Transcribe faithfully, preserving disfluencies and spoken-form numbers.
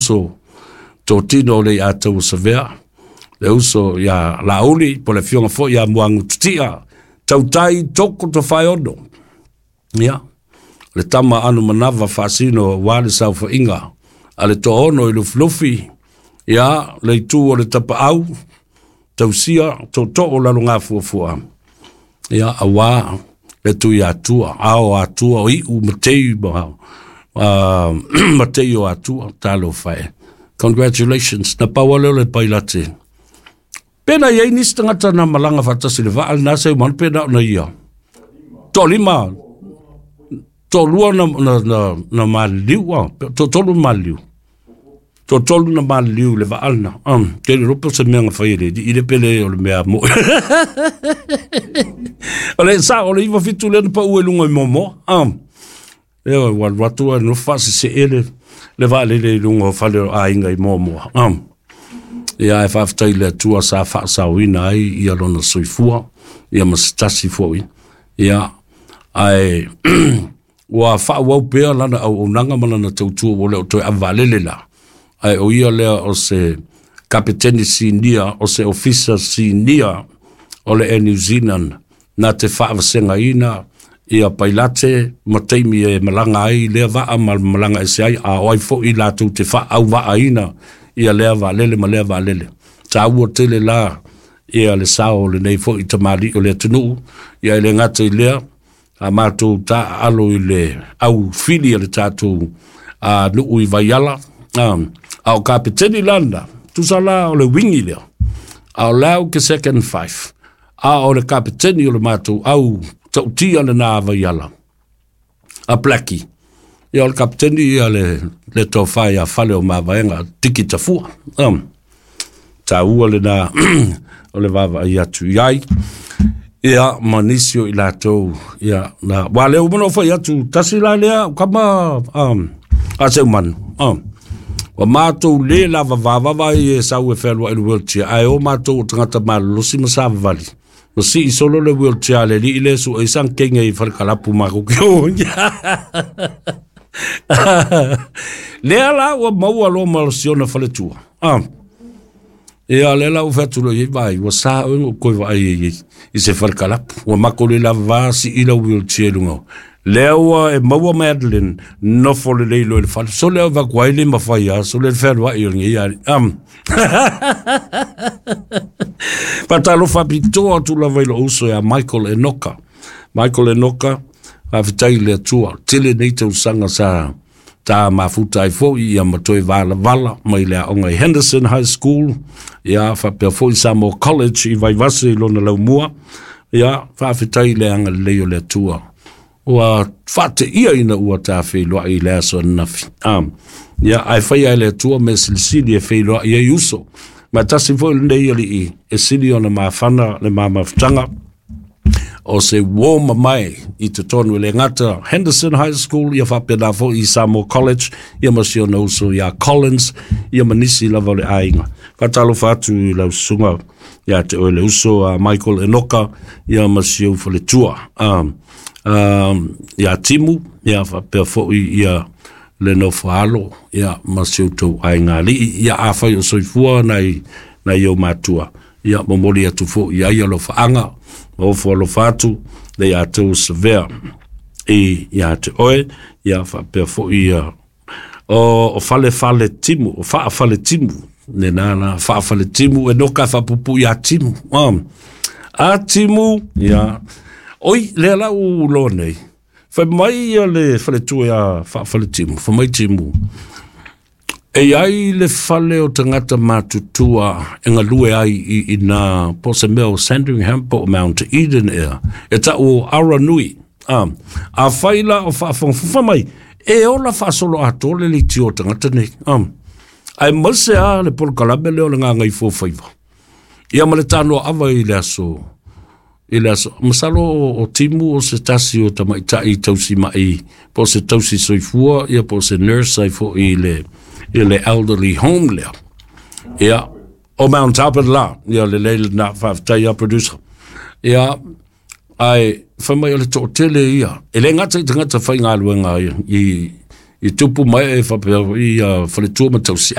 so to tino le atou severa le uso ya lauli po le fionga fo ya muangu tia tau tai toko to faiono ya le tama anu manava fasino wale sau fa inga ale to ono i luflufi ya le tu o le tapa au tau sia to to o la lunga fuafua ya awa le tu ya tua ao atua o i u matei ba uh, matei o atua talo fai congratulations na pawale le pailate pena ye ni stangata na malanga fatasi le va na se man pena na ia to lima to lua na na na, na maliu to to lu maliu to to lu na maliu le va alna um ke le ropo se menga fa ile di ile pele o le mea mo ole sa ole iva fitu le pa u lunga momo um e wa watu no fasi se ele le va le le lunga fa le a inga momo um ia e whaftai le tua sa wha sa wina ai ia lona soifua ia masitasi fwoi ia ai wa wha wau pēr lana au unanga malana tautua o leo toi avalele la ai o ia lea o se kapiteni sinia o se ofisa sinia o le e New Zealand na te whaawasenga ina ia pailate mataimi e malanga ai lea waa mal malanga e se ai a oi fo i latu te wha au waa ina ia lea valele ma lea valele ta ua tele la ia le sao le nei fo i tamari o le tunu ia le ngata i lea a mātou ta alo i le au fili le tātou a nuu i vaiala um, au kapiteni landa tu sala o le wingi lea au lau ke second five a o le kapiteni o le mātou au tautia le nā vaiala a plaki ia o le kapiteni ia le le tō whai a whale o māwaenga tiki tafua um, ta ua le nā o le wawa i atu iai ia manisio i lātou ia na wale o mano whai atu tasi la lea kama um, a seu manu um, wa mātou le lava vavawa i e sau e whelua i le wheelchair ai o mātou o tangata mālosi masava vali no si i solo le wheelchair le li i le su e sang kenga i whalkalapu mako ki o lea la wa maua lo malosiona faletua um, ia le la ufetu lo i vai wa sa o koi vai i i se whalkalapu wa mako le la vasi i la wheelchair lungo lea wa e maua Madeline no fole le ilo i le fale so lea wa kwai le mawhai a so le whelua i o ngi i um patalo fapitoa tu la vailo uso ya Michael Enoka Michael Enoka afitai le tua tele nei tau sanga sa ta mafuta i fo i a matoi vala vala mai le onga i Henderson High School ia fa pe fo i Samoa College i vai vase i lona lau mua ia fa afitai le anga leo le tua ua fate ia ina ua ta wheilua i le aso nafi um, ia ai fai ai le tua me silisili e wheilua i e uso ma tasi fo i nei ali i e sili ona mawhana le mamafutanga o se woma mai i te tonu le ngata Henderson High School ia whapena fo i Samoa College ia masio na uso ia Collins ia manisi lava le ainga katalo fatu i lau sunga ia te oe le uso uh, Michael Enoka ia masio fo le tua um, um, ia timu ia whapea fo i ia le no whaalo ia masio tau ainga li ia awhai o soifua nai nai o matua ia momoli atu fo ia ia lo whaanga o folo fatu le atu severe e ia te oe ia fa pe fo ia o fale fale timu o fa fale timu ne nana fa fale timu e no ka fa pupu ia timu um a timu ia oi le la u lo nei fa mai le fale tu ia fa fale timu fa mai timu e ai le fale o tangata matutua e ngā lue ai i, i nā pose meo Sandringham po Mount Eden ea e ta o Aranui um, a whaila o whaafonga mai e ola whaasolo a tole li ti o tangata nei um, ai mase a le polo kalabe leo le ngā ngai fōwhaiva ia ma le tānoa awa i le aso i le aso masalo o timu o se tasi o tamaita i tausi mai po se tausi soifua ia po se nurse ai fo i le i le elderly home lea. Ia, o Mount Albert la, ia le leile na whaftai a producer. Ia, ai, whamai o le tō tele ia. E le ngata i te ngata whai ngā luenga i, i tupu mai e whapea i uh, whaletua ma tausi